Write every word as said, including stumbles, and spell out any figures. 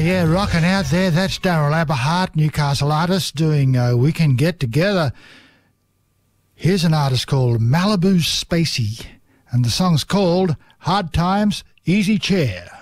yeah, rocking out there. That's Daryl Aberhart, Newcastle artist, doing uh, We Can Get Together. Here's an artist called Malibu Spacey, and the song's called Hard Times, Easy Chair.